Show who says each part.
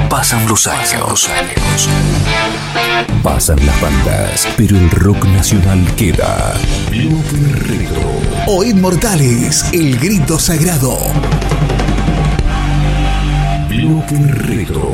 Speaker 1: Pasan los años. Pasan las bandas, pero el rock nacional queda. Bloque Retro.
Speaker 2: O Inmortales, el grito sagrado.
Speaker 1: Bloque Retro.